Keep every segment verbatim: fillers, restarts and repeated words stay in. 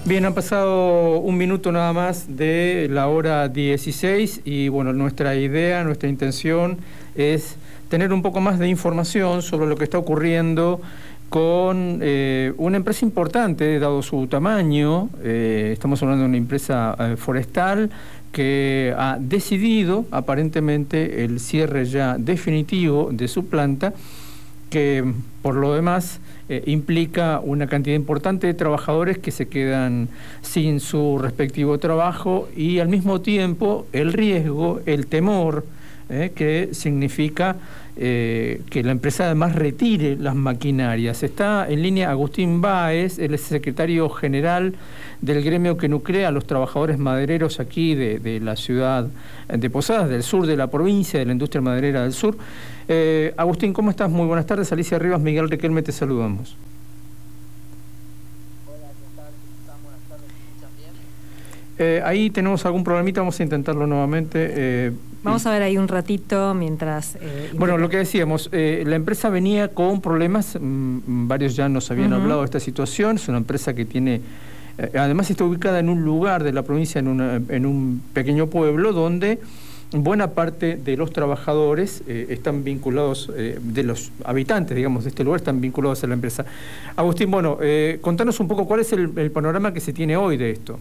Bien, han pasado un minuto nada más de la hora dieciséis y bueno, nuestra idea, nuestra intención es tener un poco más de información sobre lo que está ocurriendo con eh, una empresa importante, dado su tamaño. Eh, estamos hablando de una empresa eh, forestal que ha decidido aparentemente el cierre ya definitivo de su planta, que por lo demás eh, implica una cantidad importante de trabajadores que se quedan sin su respectivo trabajo y al mismo tiempo el riesgo, el temor eh, que significa eh, que la empresa además retire las maquinarias. Está en línea Agustín Báez, él es secretario general del gremio que nuclea a los trabajadores madereros aquí de, de la ciudad de Posadas, del sur de la provincia, de la industria maderera del sur. Eh, Agustín, ¿cómo estás? Muy buenas tardes. Alicia Rivas, Miguel Riquelme, te saludamos. Hola, ¿qué tal? Buenas tardes, ¿me escuchan bien? Eh, ahí tenemos algún problemita, vamos a intentarlo nuevamente. Eh, Vamos a ver ahí un ratito mientras... Eh, bueno, lo que decíamos, eh, la empresa venía con problemas, mmm, varios ya nos habían uh-huh. hablado de esta situación, es una empresa que tiene... Eh, además está ubicada en un lugar de la provincia, en, una, en un pequeño pueblo donde buena parte de los trabajadores eh, están vinculados, eh, de los habitantes, digamos, de este lugar, están vinculados a la empresa. Agustín, bueno, eh, contanos un poco cuál es el, el panorama que se tiene hoy de esto.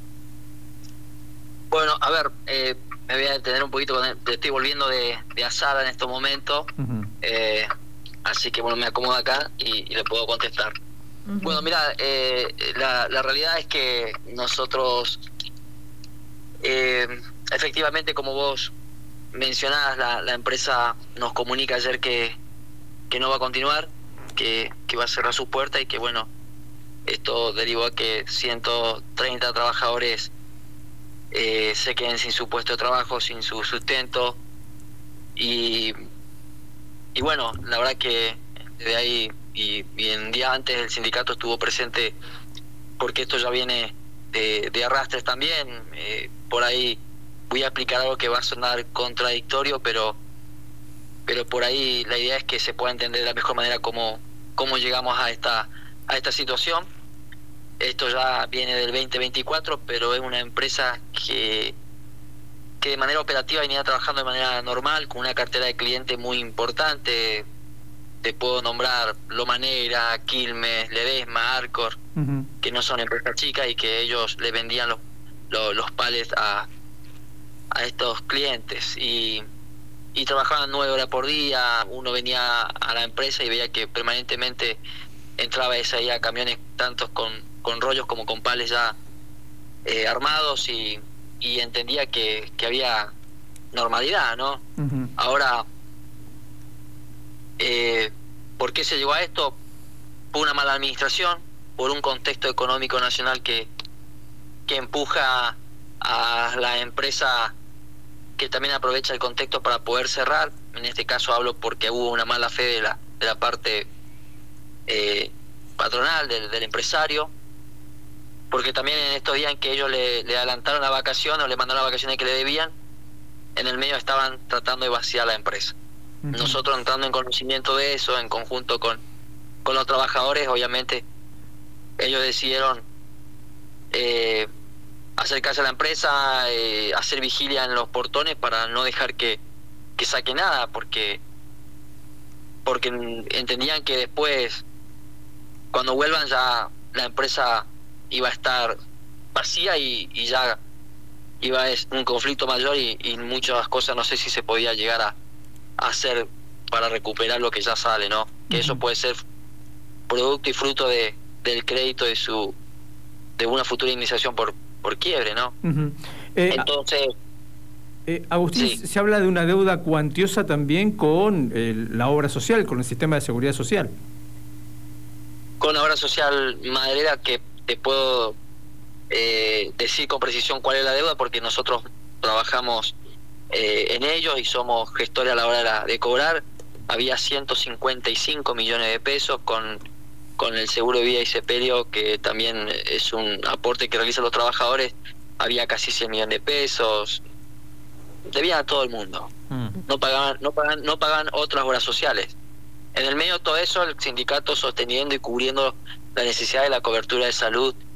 Bueno, a ver, eh, me voy a detener un poquito, con el, estoy volviendo de, de asada en estos momentos, uh-huh. eh, así que bueno, me acomodo acá y, y le puedo contestar. Uh-huh. Bueno, mira, eh, la, la realidad es que nosotros... Eh, efectivamente, como vos mencionabas, la, la empresa nos comunica ayer que, que no va a continuar, que, que va a cerrar sus puertas y que bueno, esto derivó a que ciento treinta trabajadores eh, se queden sin su puesto de trabajo, sin su sustento y, y bueno, la verdad que de ahí y, y en día antes el sindicato estuvo presente porque esto ya viene de, de arrastres también, eh, por ahí voy a explicar algo que va a sonar contradictorio, pero pero por ahí la idea es que se pueda entender de la mejor manera cómo, cómo llegamos a esta a esta situación. Esto ya viene del veinte veinticuatro, pero es una empresa que, que de manera operativa venía trabajando de manera normal, con una cartera de clientes muy importante. Te puedo nombrar Loma Negra, Quilmes, Ledesma, Arcor, uh-huh. que no son empresas chicas y que ellos le vendían los, los, los palets a a estos clientes y, y trabajaban nueve horas por día. Uno venía a la empresa y veía que permanentemente entraba esa ahí a camiones tantos con, con rollos como con pales ya eh, armados y, y entendía que, que había normalidad, ¿no? Uh-huh. Ahora, eh, ¿por qué se llegó a esto? Por una mala administración, por un contexto económico nacional que, que empuja a la empresa, que también aprovecha el contexto para poder cerrar. En este caso hablo porque hubo una mala fe de la de la parte eh, patronal del, del empresario, porque también en estos días en que ellos le, le adelantaron la vacación o le mandaron las vacaciones que le debían, en el medio estaban tratando de vaciar la empresa. Uh-huh. Nosotros, entrando en conocimiento de eso, en conjunto con, con los trabajadores, obviamente ellos decidieron eh, acercarse a la empresa, eh, hacer vigilia en los portones para no dejar que, que saque nada, porque porque entendían que después, cuando vuelvan, ya la empresa iba a estar vacía y, y ya iba a ser un conflicto mayor y, y muchas cosas no sé si se podía llegar a, a hacer para recuperar lo que ya sale, ¿no? Que uh-huh. eso puede ser producto y fruto de del crédito de su de una futura indemnización por por quiebre, ¿no? Uh-huh. eh, Entonces, eh, Agustín, sí. se habla de una deuda cuantiosa también con el, la obra social, con el sistema de seguridad social. Con la obra social maderera, que te puedo eh, decir con precisión cuál es la deuda, porque nosotros trabajamos eh, en ellos y somos gestores a la hora de, la, de cobrar. Había ciento cincuenta y cinco millones de pesos con... con el seguro de vida y sepelio, que también es un aporte que realizan los trabajadores. Había casi cien millones de pesos, debían a todo el mundo. Mm. no pagaban no pagaban no pagaban otras obras sociales. En el medio de todo eso, el sindicato sosteniendo y cubriendo la necesidad de la cobertura de salud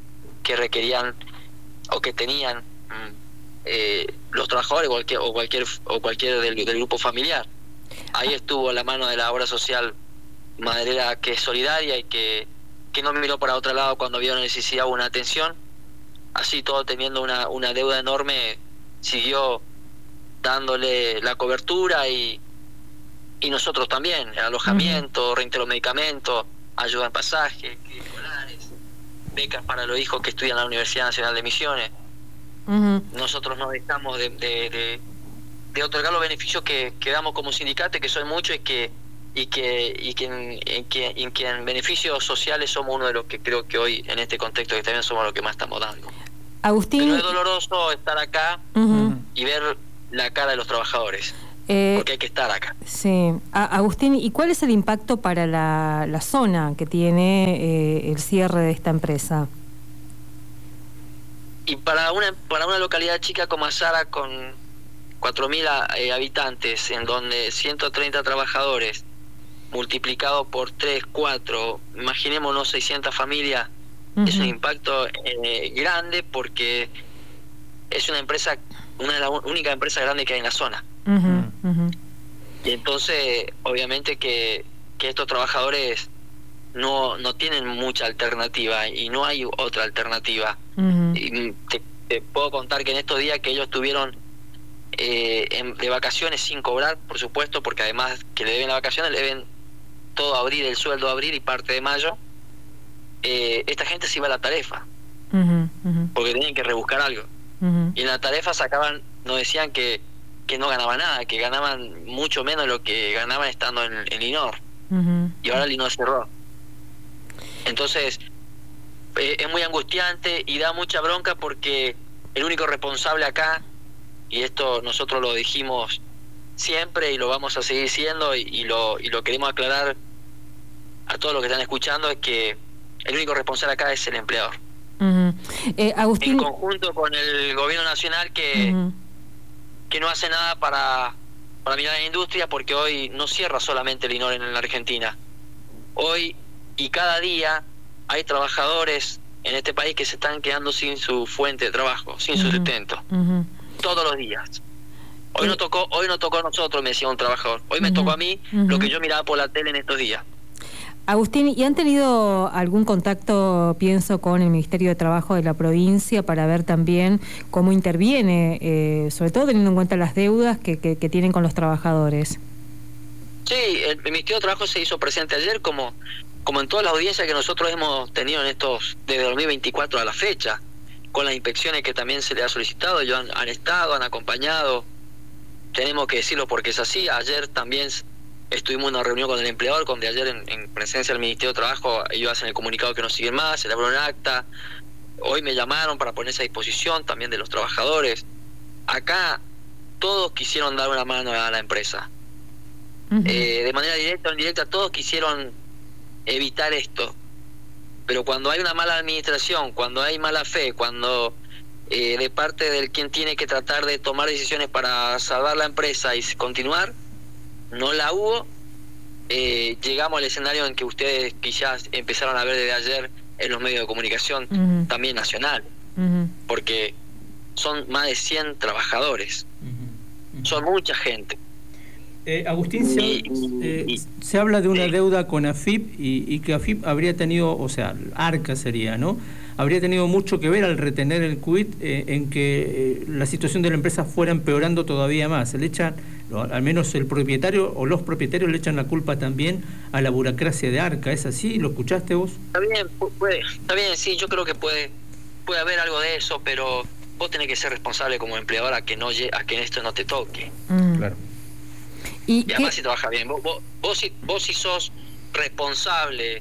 que requerían o que tenían eh, los trabajadores o cualquier o cualquier, o cualquier del, del grupo familiar. Ahí estuvo la mano de la obra social maderera, que es solidaria y que, que no miró para otro lado cuando vio una necesidad o una atención. Así, todo teniendo una, una deuda enorme, siguió dándole la cobertura y, y nosotros también, alojamiento, uh-huh. renta de los medicamentos, ayuda en pasaje, escolares, becas para los hijos que estudian en la Universidad Nacional de Misiones. Uh-huh. Nosotros no dejamos de, de, de, de otorgar los beneficios que, que damos como sindicato, que son muchos y que y que y que en, en que en que en beneficios sociales somos uno de los que creo que hoy en este contexto que también somos los que más estamos dando. Agustín, pero es doloroso estar acá uh-huh. y ver la cara de los trabajadores, eh, porque hay que estar acá. Sí, A- Agustín, ¿y cuál es el impacto para la, la zona que tiene eh, el cierre de esta empresa? Y para una para una localidad chica como Azara, con cuatro mil eh, habitantes, en donde ciento treinta trabajadores, multiplicado por tres, cuatro, imaginémonos seiscientas familias, uh-huh. es un impacto eh, grande, porque es una empresa, una de las únicas empresas grandes que hay en la zona. Uh-huh. Uh-huh. Y entonces, obviamente que, que estos trabajadores no, no tienen mucha alternativa, y no hay otra alternativa. Uh-huh. Y te, te puedo contar que en estos días que ellos tuvieron eh, en, de vacaciones sin cobrar, por supuesto, porque además que le deben las vacaciones, le deben todo abril, el sueldo de abril y parte de mayo, eh, esta gente se iba a la tarefa, uh-huh, uh-huh. porque tenían que rebuscar algo. Uh-huh. Y en la tarefa sacaban, nos decían que, que no ganaban nada, que ganaban mucho menos de lo que ganaban estando en, en Linor. Uh-huh. Y ahora Linor cerró. Entonces, eh, es muy angustiante y da mucha bronca, porque el único responsable acá, y esto nosotros lo dijimos siempre y lo vamos a seguir siendo, y, y lo y lo queremos aclarar a todos los que están escuchando, es que el único responsable acá es el empleador. Uh-huh. eh, Agustín... En conjunto con el gobierno nacional, que, uh-huh. que no hace nada para, para mirar la industria, porque hoy no cierra solamente el Linor en la Argentina. Hoy y cada día hay trabajadores en este país que se están quedando sin su fuente de trabajo, sin uh-huh. su sustento. Uh-huh. Todos los días. Hoy no tocó, hoy no tocó a nosotros, me decía un trabajador. Hoy me uh-huh. tocó a mí uh-huh. lo que yo miraba por la tele en estos días. Agustín, ¿y han tenido algún contacto, pienso, con el Ministerio de Trabajo de la provincia para ver también cómo interviene, eh, sobre todo teniendo en cuenta las deudas que, que, que tienen con los trabajadores? Sí, el, el Ministerio de Trabajo se hizo presente ayer, como, como en todas las audiencias que nosotros hemos tenido en estos, desde dos mil veinticuatro a la fecha, con las inspecciones que también se le ha solicitado. Ellos han, han estado, han acompañado. Tenemos que decirlo porque es así. Ayer también estuvimos en una reunión con el empleador, donde ayer en, en presencia del Ministerio de Trabajo ellos hacen el comunicado que no siguen más, se elaboró un acta. Hoy me llamaron para ponerse a disposición también de los trabajadores. Acá todos quisieron dar una mano a la empresa. Uh-huh. Eh, de manera directa o indirecta, todos quisieron evitar esto. Pero cuando hay una mala administración, cuando hay mala fe, cuando eh, de parte del quien tiene que tratar de tomar decisiones para salvar la empresa y continuar, no la hubo, eh, llegamos al escenario en que ustedes quizás empezaron a ver desde ayer en los medios de comunicación, uh-huh. también nacionales, uh-huh. porque son más de cien trabajadores, uh-huh. Uh-huh. son mucha gente. Eh, Agustín, se, eh, se habla de una sí. deuda con A F I P y, y que A F I P habría tenido, o sea, ARCA sería, ¿no? Habría tenido mucho que ver al retener el quit eh, en que eh, la situación de la empresa fuera empeorando todavía más. Se le echan, al menos el propietario o los propietarios le echan la culpa también a la burocracia de ARCA. ¿Es así? ¿Lo escuchaste vos? Está bien, puede, está bien, sí, yo creo que puede, puede haber algo de eso, pero vos tenés que ser responsable como empleador a que no a que esto no te toque. Mm. Claro. Y, y además, si trabajas bien, vos, vos, vos, si, vos si sos responsable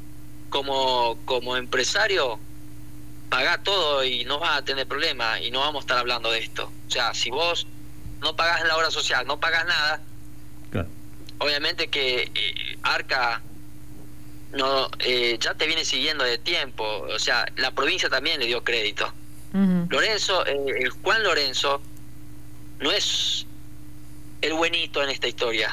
como, como empresario, pagá todo y no vas a tener problemas y no vamos a estar hablando de esto. O sea, si vos no pagás en la obra social, no pagás nada, claro. obviamente que eh, ARCA no eh, ya te viene siguiendo de tiempo. O sea, la provincia también le dio crédito. Uh-huh. Lorenzo, eh, el Juan Lorenzo no es el buenito en esta historia,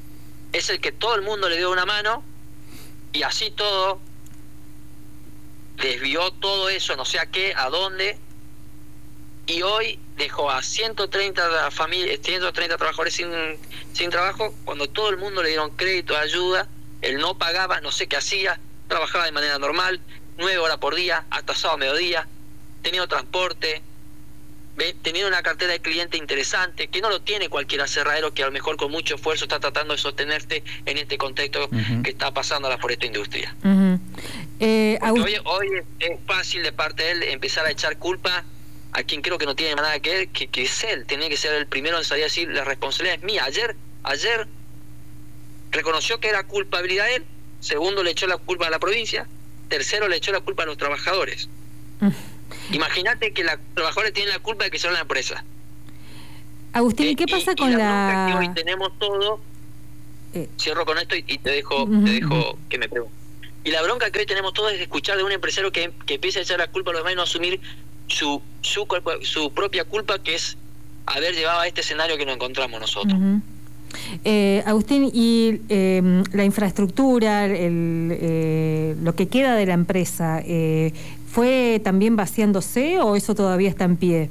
es el que todo el mundo le dio una mano, y así todo desvió todo eso, no sé a qué, a dónde, y hoy dejó a ciento treinta familias, ciento treinta trabajadores sin, sin trabajo, cuando todo el mundo le dieron crédito, ayuda, él no pagaba, no sé qué hacía, trabajaba de manera normal, nueve horas por día, hasta sábado a mediodía, tenía transporte, tenía una cartera de cliente interesante, que no lo tiene cualquier aserradero que a lo mejor con mucho esfuerzo está tratando de sostenerte en este contexto uh-huh. que está pasando por esta industria. Uh-huh. eh, hoy, hoy es fácil de parte de él empezar a echar culpa a quien creo que no tiene nada que ver, que, que es él, tiene que ser el primero en salir a decir la responsabilidad es mía. Ayer, ayer reconoció que era culpabilidad de él, segundo le echó la culpa a la provincia, tercero le echó la culpa a los trabajadores. Uh-huh. Imagínate que los trabajadores tienen la culpa de que son la empresa. Agustín, ¿y qué pasa y, con y la, la...? Que hoy tenemos todo... Eh. Cierro con esto y, y te dejo uh-huh. te dejo que me pregunte. Y la bronca que hoy tenemos todo es escuchar de un empresario que, que empieza a echar la culpa a los demás y no asumir su, su, su propia culpa, que es haber llevado a este escenario que nos encontramos nosotros. Uh-huh. Eh, Agustín, y eh, la infraestructura, el, eh, lo que queda de la empresa, eh, ¿fue también vaciándose o eso todavía está en pie?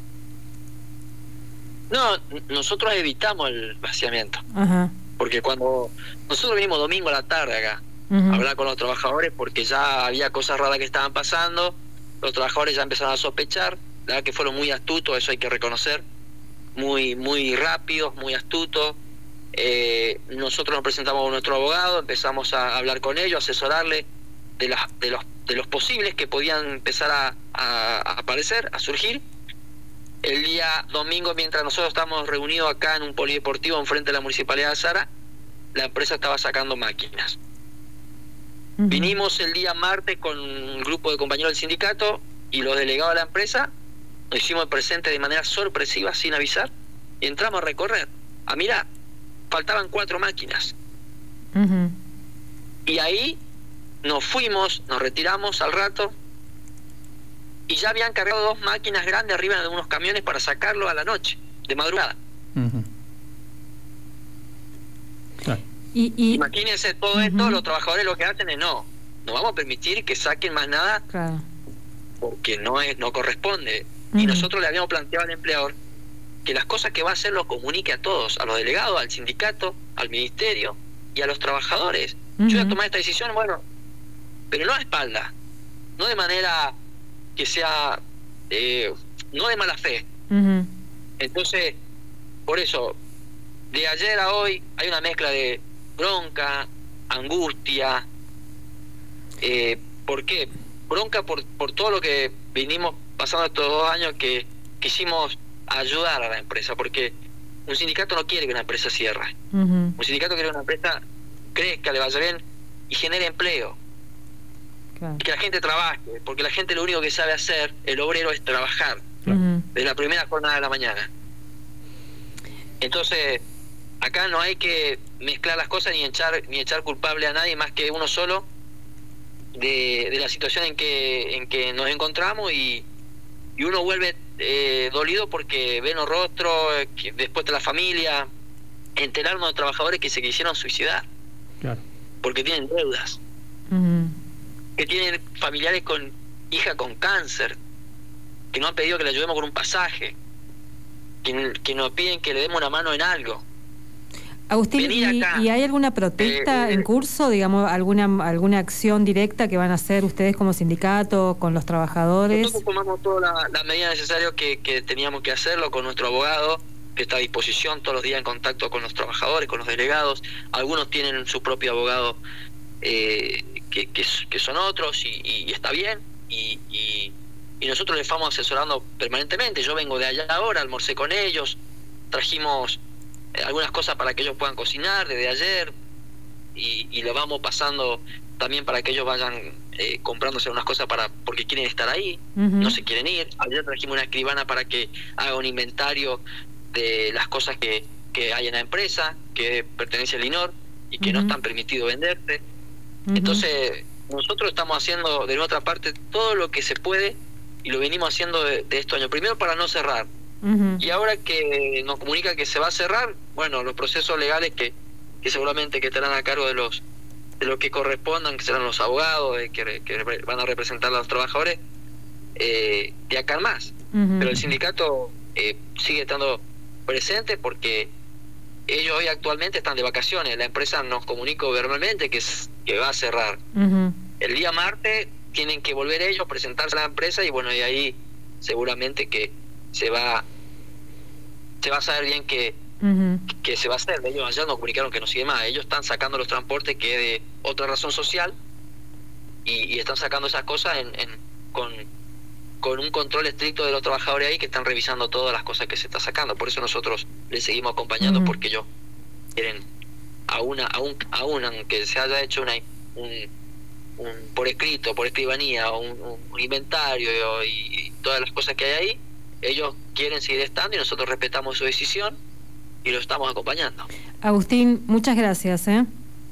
No, nosotros evitamos el vaciamiento. Ajá. Porque cuando nosotros vinimos domingo a la tarde acá uh-huh. a hablar con los trabajadores, porque ya había cosas raras que estaban pasando, los trabajadores ya empezaron a sospechar, la verdad que fueron muy astutos, eso hay que reconocer, muy muy rápidos, muy astutos. Eh, nosotros nos presentamos a nuestro abogado, empezamos a hablar con ellos, a asesorarle de, las, de, los, de los posibles que podían empezar a, a, a aparecer, a surgir. El día domingo, mientras nosotros estábamos reunidos acá en un polideportivo enfrente de la Municipalidad de Azara, la empresa estaba sacando máquinas. Uh-huh. Vinimos el día martes con un grupo de compañeros del sindicato y los delegados de la empresa, nos hicimos presentes de manera sorpresiva, sin avisar, y entramos a recorrer. A mirar, faltaban cuatro máquinas. Uh-huh. Y ahí nos fuimos, nos retiramos al rato, y ya habían cargado dos máquinas grandes arriba de unos camiones para sacarlo a la noche, de madrugada. Uh-huh. Claro. Y, y, Imagínense todo uh-huh. esto, los trabajadores lo que hacen es no, no vamos a permitir que saquen más nada, claro. porque no es no corresponde. Uh-huh. Y nosotros le habíamos planteado al empleador que las cosas que va a hacer lo comunique a todos, a los delegados, al sindicato, al ministerio y a los trabajadores. Uh-huh. Yo voy a tomar esta decisión, bueno, pero no a espalda, no de manera que sea, eh, no de mala fe. Uh-huh. Entonces, por eso, de ayer a hoy hay una mezcla de bronca, angustia. Eh, ¿Por qué? Bronca por, por todo lo que venimos pasando estos dos años que quisimos ayudar a la empresa, porque un sindicato no quiere que una empresa cierre. Uh-huh. Un sindicato quiere que una empresa crezca, le vaya bien y genere empleo. Claro. Y que la gente trabaje, porque la gente lo único que sabe hacer, el obrero, es trabajar. Uh-huh. Desde la primera jornada de la mañana. Entonces, acá no hay que mezclar las cosas ni echar ni echar culpable a nadie más que uno solo de, de la situación en que en que nos encontramos, y, y uno vuelve eh, dolido porque ven los rostros, que después de la familia, enterarnos de trabajadores que se quisieron suicidar. Claro. Porque tienen deudas. Uh-huh. Que tienen familiares con hija con cáncer, que nos han pedido que le ayudemos con un pasaje, que, que nos piden que le demos una mano en algo. Agustín, ¿y, ¿y hay alguna protesta eh, en curso, digamos, alguna alguna acción directa que van a hacer ustedes como sindicato con los trabajadores? Nosotros tomamos todas las la medidas necesarias que, que teníamos que hacerlo con nuestro abogado, que está a disposición todos los días en contacto con los trabajadores, con los delegados. Algunos tienen su propio abogado, eh, que, que, que son otros, y, y, y está bien, y, y, y nosotros les vamos asesorando permanentemente. Yo vengo de allá ahora, almorcé con ellos, trajimos eh, algunas cosas para que ellos puedan cocinar desde ayer, y, y lo vamos pasando también para que ellos vayan eh, comprándose unas cosas para porque quieren estar ahí, uh-huh. no se quieren ir. Ayer trajimos una escribana para que haga un inventario de las cosas que, que hay en la empresa, que pertenece al INOR y que uh-huh. no están permitidos venderse. Uh-huh. Entonces, nosotros estamos haciendo de nuestra parte todo lo que se puede, y lo venimos haciendo de, de estos años. Primero, para no cerrar. Uh-huh. Y ahora que nos comunica que se va a cerrar, bueno, los procesos legales que, que seguramente que estarán a cargo de los de lo que correspondan, que serán los abogados, eh, que, que van a representar a los trabajadores, eh, de acá en más. Uh-huh. Pero el sindicato eh, sigue estando presente porque ellos hoy actualmente están de vacaciones. La empresa nos comunicó verbalmente que, es, que va a cerrar. Uh-huh. El día martes tienen que volver ellos, presentarse a la empresa y bueno, y ahí seguramente que se va se va a saber bien que, uh-huh. que se va a hacer. Ellos allá nos comunicaron que no sigue más. Ellos están sacando los transportes que de otra razón social y, y están sacando esas cosas en, en, con, con un control estricto de los trabajadores ahí que están revisando todas las cosas que se está sacando. Por eso nosotros les seguimos acompañando, uh-huh. porque ellos quieren aún, aún, aún aunque se haya hecho una, un, un por escrito, por escribanía, un, un inventario y, y todas las cosas que hay ahí, ellos quieren seguir estando y nosotros respetamos su decisión y lo estamos acompañando. Agustín, muchas gracias. ¿eh?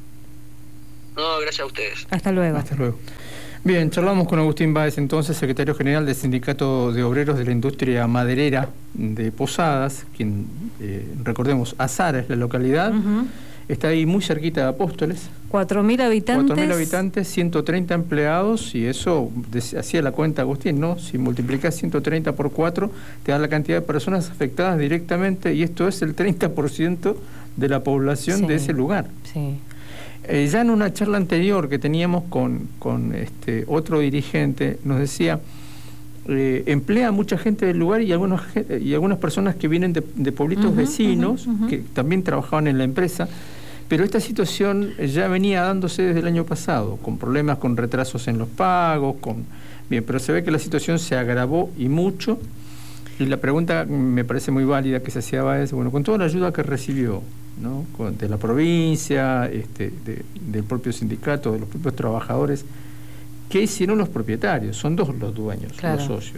No, gracias a ustedes. Hasta luego. Hasta luego. Bien, charlamos con Agustín Báez, entonces secretario general del Sindicato de Obreros de la Industria Maderera de Posadas, quien, eh, recordemos, Azara es la localidad, uh-huh. está ahí muy cerquita de Apóstoles. cuatro mil habitantes. cuatro mil habitantes, ciento treinta empleados, y eso, hacía la cuenta Agustín, ¿no? Si multiplicas ciento treinta por cuatro, te da la cantidad de personas afectadas directamente, y esto es el treinta por ciento de la población sí, de ese lugar. Sí. Eh, ya en una charla anterior que teníamos con, con este otro dirigente, nos decía, eh, emplea a mucha gente del lugar y algunos, y algunas personas que vienen de, de pueblitos uh-huh, vecinos, uh-huh, uh-huh. que también trabajaban en la empresa, pero esta situación ya venía dándose desde el año pasado, con problemas, con retrasos en los pagos, con bien, pero se ve que la situación se agravó y mucho, y la pregunta me parece muy válida que se hacía es, bueno, con toda la ayuda que recibió, ¿no? de la provincia, este, de, del propio sindicato, de los propios trabajadores, ¿qué hicieron los propietarios? Son dos los dueños, claro. los socios.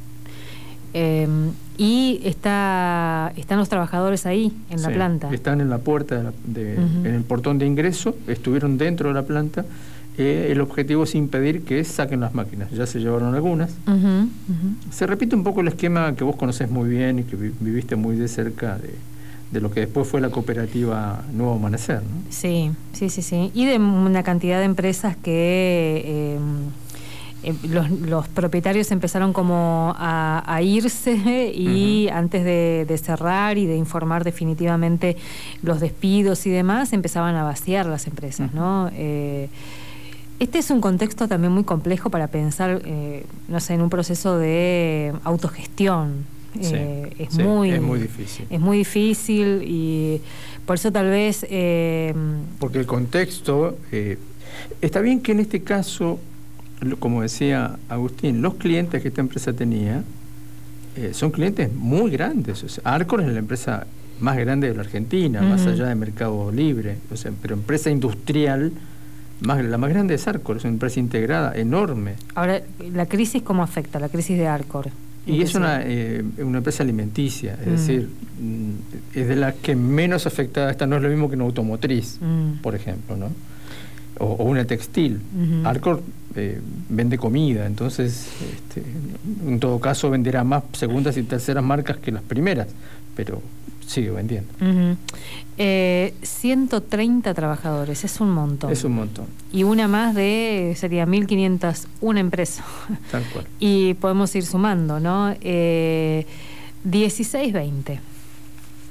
Eh, y está están los trabajadores ahí, en la sí, planta. Están en la puerta, de la, de, uh-huh. en el portón de ingreso, estuvieron dentro de la planta. Eh, el objetivo es impedir que saquen las máquinas. Ya se llevaron algunas. Uh-huh, uh-huh. Se repite un poco el esquema que vos conocés muy bien y que vi, viviste muy de cerca de, de lo que después fue la cooperativa Nuevo Amanecer, ¿no? Sí, sí, sí, sí. Y de una cantidad de empresas que eh, eh, los, los propietarios empezaron como a, a irse y uh-huh. antes de, de cerrar y de informar definitivamente los despidos y demás, empezaban a vaciar las empresas, uh-huh. ¿no? Eh, Este es un contexto también muy complejo para pensar, eh, no sé, en un proceso de autogestión. Sí, eh, es, sí, muy, es muy difícil. Es muy difícil y por eso tal vez... Eh, Porque el contexto... Eh, está bien que en este caso, como decía Agustín, los clientes que esta empresa tenía eh, son clientes muy grandes. O sea, Arcor es la empresa más grande de la Argentina, uh-huh. más allá de Mercado Libre. O sea, pero empresa industrial... Más, la más grande es Arcor, es una empresa integrada, enorme. Ahora, ¿la crisis cómo afecta? La crisis de Arcor. Y es una, eh, una empresa alimenticia, es mm. decir, es de las que menos afectada está, no es lo mismo que una automotriz, mm. por ejemplo, ¿no? O, o una textil. Uh-huh. Arcor eh, vende comida, entonces, este, en todo caso, venderá más segundas y terceras marcas que las primeras, pero sigue vendiendo. Uh-huh. eh, ciento treinta trabajadores, es un montón. Es un montón. Y una más de, sería mil quinientos, una empresa. Tal cual. Y podemos ir sumando, ¿no? Eh, dieciséis veinte.